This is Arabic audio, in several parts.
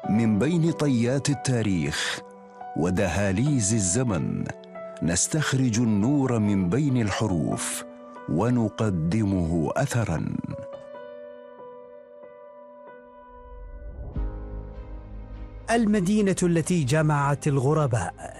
من بين طيات التاريخ ودهاليز الزمن نستخرج النور من بين الحروف ونقدمه أثراً. المدينة التي جمعت الغرباء.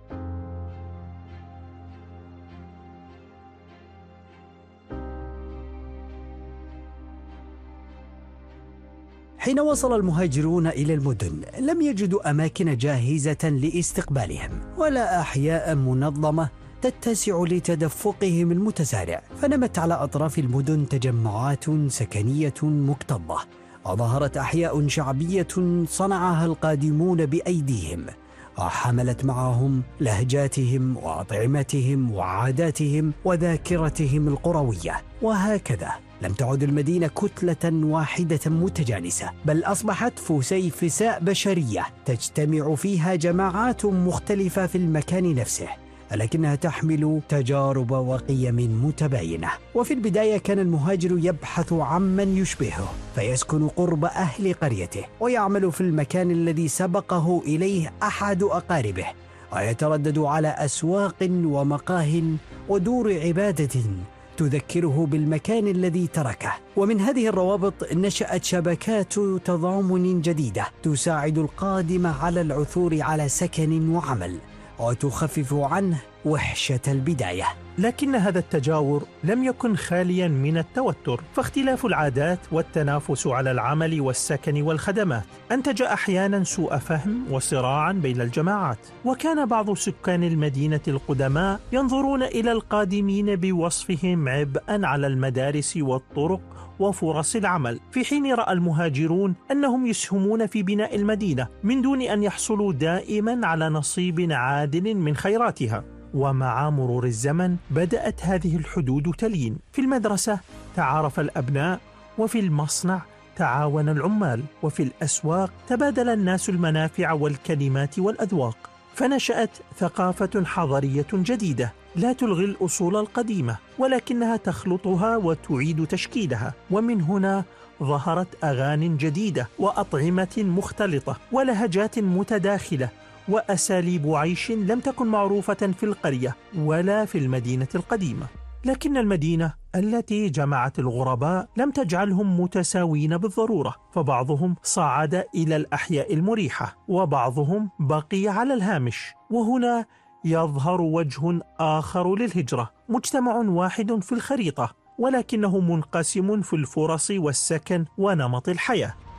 حين وصل المهاجرون إلى المدن لم يجدوا أماكن جاهزة لاستقبالهم ولا أحياء منظمة تتسع لتدفقهم المتسارع، فنمت على أطراف المدن تجمعات سكنية مكتظة، وظهرت أحياء شعبية صنعها القادمون بأيديهم، وحملت معهم لهجاتهم وأطعمتهم وعاداتهم وذاكرتهم القروية. وهكذا لم تعد المدينة كتلة واحدة متجانسة، بل أصبحت فسيفساء بشرية تجتمع فيها جماعات مختلفة في المكان نفسه، لكنها تحمل تجارب وقيم متباينة. وفي البداية كان المهاجر يبحث عمن يشبهه فيسكن قرب أهل قريته ويعمل في المكان الذي سبقه إليه أحد أقاربه، ويتردد على أسواق ومقاه ودور عبادة تذكره بالمكان الذي تركه. ومن هذه الروابط نشأت شبكات تضامن جديدة تساعد القادم على العثور على سكن وعمل وتخفف عنه وحشة البداية. لكن هذا التجاور لم يكن خاليا من التوتر، فاختلاف العادات والتنافس على العمل والسكن والخدمات أنتج أحيانا سوء فهم وصراعا بين الجماعات. وكان بعض سكان المدينة القدماء ينظرون إلى القادمين بوصفهم عبئا على المدارس والطرق وفرص العمل، في حين رأى المهاجرون أنهم يسهمون في بناء المدينة من دون أن يحصلوا دائما على نصيب عادل من خيراتها. ومع مرور الزمن بدأت هذه الحدود تلين. في المدرسة تعارف الأبناء، وفي المصنع تعاون العمال، وفي الأسواق تبادل الناس المنافع والكلمات والأذواق، فنشأت ثقافة حضرية جديدة لا تلغي الأصول القديمة ولكنها تخلطها وتعيد تشكيلها. ومن هنا ظهرت أغاني جديدة وأطعمة مختلطة ولهجات متداخلة وأساليب عيش لم تكن معروفة في القرية ولا في المدينة القديمة. لكن المدينة التي جمعت الغرباء لم تجعلهم متساوين بالضرورة، فبعضهم صعد إلى الأحياء المريحة وبعضهم بقي على الهامش. وهنا يظهر وجه آخر للهجرة، مجتمع واحد في الخريطة ولكنه منقسم في الفرص والسكن ونمط الحياة.